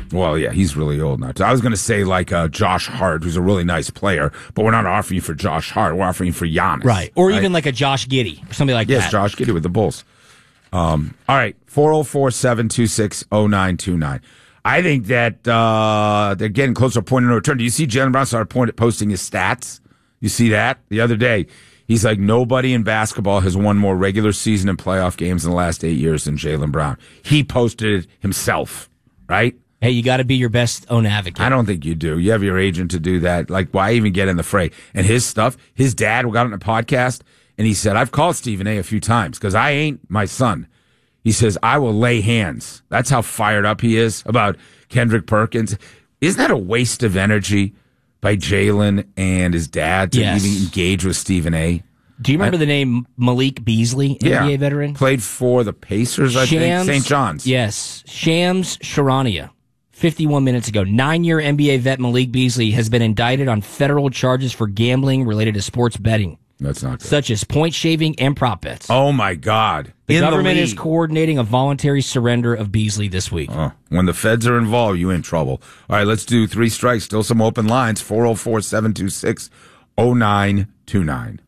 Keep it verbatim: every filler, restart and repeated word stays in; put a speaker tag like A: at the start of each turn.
A: Well, yeah, he's really old now. I was going to say like uh, Josh Hart, who's a really nice player, but we're not offering you for Josh Hart. We're offering you for Giannis.
B: Right. Or
A: right?
B: even like a Josh Giddey or something like
A: yes,
B: that.
A: Yes, Josh Giddey with the Bulls. Um, all right, four oh four, seven two six, oh nine two nine. I think that uh, they're getting closer to a point of no return. Do you see Jaylen Brown start point, posting his stats? You see that? The other day, he's like, nobody in basketball has won more regular season and playoff games in the last eight years than Jaylen Brown. He posted it himself, right?
B: Hey, you got to be your best own advocate.
A: I don't think you do. You have your agent to do that. Like, why even get in the fray? And his stuff, his dad got on a podcast, and he said, I've called Stephen A. a few times because I ain't my son. He says, I will lay hands. That's how fired up he is about Kendrick Perkins. Isn't that a waste of energy by Jaylen and his dad to
B: yes.
A: even engage with Stephen A.?
B: Do you remember
A: I,
B: the name Malik Beasley,
A: yeah,
B: N B A veteran?
A: Played for the Pacers, I
B: Shams,
A: think. Saint John's.
B: Yes. Shams Charania, fifty-one minutes ago. Nine-year N B A vet Malik Beasley has been indicted on federal charges for gambling related to sports betting.
A: That's not good.
B: Such as point shaving and prop bets.
A: Oh, my God.
B: The
A: In
B: government
A: the
B: is coordinating a voluntary surrender of Beasley this week.
A: Oh, when the feds are involved, you in trouble. All right, let's do three strikes. Still some open lines. four oh four, seven two six, oh nine two nine.